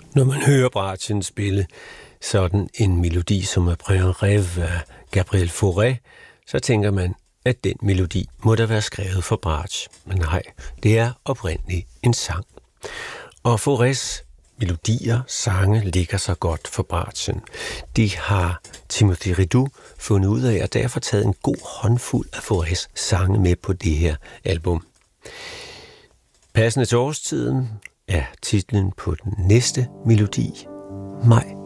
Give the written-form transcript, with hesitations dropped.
Når man hører Bratsjen spille sådan en melodi som Après un rêve af Gabriel Fauré, så tænker man, at den melodi må da være skrevet for bratsch. Men nej, det er oprindeligt en sang. Og Faurés melodier, sange ligger så godt for bratschen. De har Timothy Ridoux fundet ud af, og derfor taget en god håndfuld af Faurés sange med på det her album. Passende til årstiden er titlen på den næste melodi, Maj.